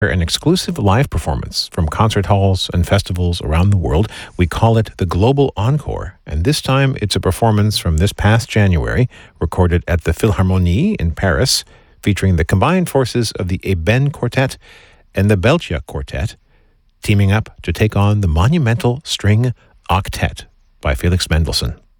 an exclusive live performance from concert halls and festivals around the world. We call it the Global Encore, and this time it's a performance from this past January, recorded at the Philharmonie in Paris, featuring the combined forces of the Eben Quartet and the Belgia Quartet, teaming up to take on the monumental string octet by Felix Mendelssohn.